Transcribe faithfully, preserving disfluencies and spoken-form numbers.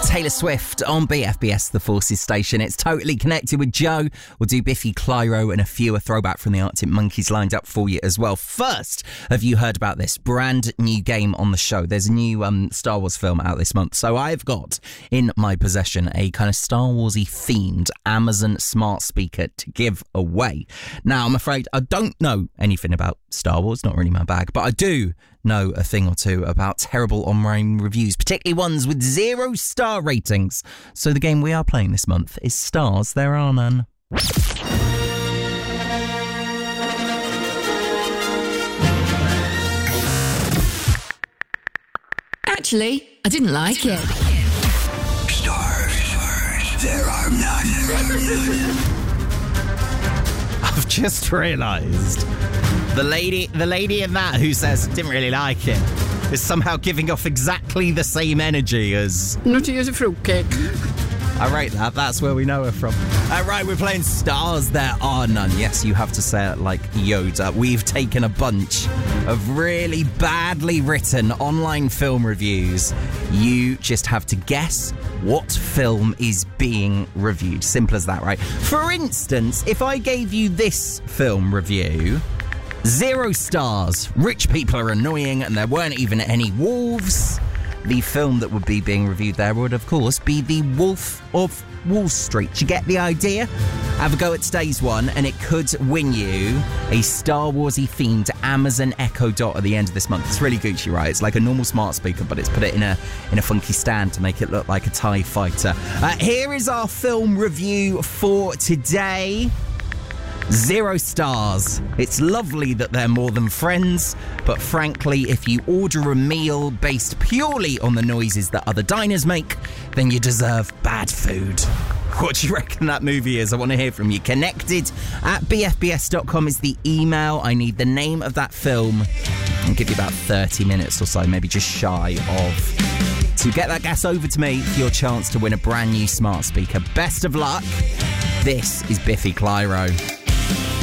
Taylor Swift on B F B S, the Forces station. It's Totally Connected with Joe. We'll do Biffy Clyro and a few a throwback from the Arctic Monkeys lined up for you as well. First, have you heard about this brand new game on the show? There's a new um, Star Wars film out this month. So I've got in my possession a kind of Star Warsy themed Amazon smart speaker to give away. Now, I'm afraid I don't know anything about Star Wars, not really my bag, but I do know a thing or two about terrible online reviews, particularly ones with zero star ratings. So the game we are playing this month is Stars There Are None. Actually, I didn't like it. Stars, there are none. I've just realised the lady, the lady in that who says didn't really like it is somehow giving off exactly the same energy as Nutty as a fruitcake. I rate that. That's where we know her from. Uh, right, we're playing Stars There Are None. Yes, you have to say it like Yoda. We've taken a bunch of really badly written online film reviews. You just have to guess what film is being reviewed. Simple as that, right? For instance, if I gave you this film review, zero stars, rich people are annoying and there weren't even any wolves, the film that would be being reviewed there would, of course, be The Wolf of Wall Street. Do you get the idea? Have a go at today's one, and it could win you a Star Warsy themed Amazon Echo Dot at the end of this month. It's really Gucci, right? It's like a normal smart speaker, but it's put it in a in a funky stand to make it look like a TIE fighter. Uh, here is our film review for today. Zero stars. It's lovely that they're more than friends, but frankly, if you order a meal based purely on the noises that other diners make, then you deserve bad food. What do you reckon that movie is? I want to hear from you. Connected at b f b s dot com is the email. I need the name of that film. I'll give you about thirty minutes or so, maybe just shy of, to get that gas over to me for your chance to win a brand new smart speaker. Best of luck. This is Biffy Clyro.